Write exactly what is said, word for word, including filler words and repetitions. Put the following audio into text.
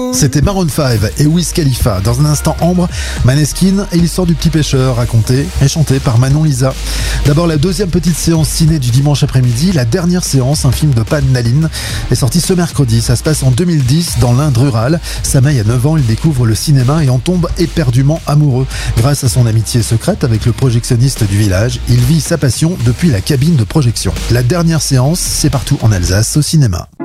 C'était Maroon cinq et Wiz Khalifa. Dans un instant, Ambre, Maneskin et l'histoire du petit pêcheur, racontée et chantée par Manon Lisa. D'abord, la deuxième petite séance ciné du dimanche après-midi, la dernière séance, un film de Pan Naline, est sorti ce mercredi. Ça se passe en deux mille dix dans l'Inde rurale. Samaï a neuf ans, il découvre le cinéma et en tombe éperdument amoureux. Grâce à son amitié secrète avec le projectionniste du village, il vit sa passion depuis la cabine de projection. La dernière séance, c'est partout en Alsace au cinéma.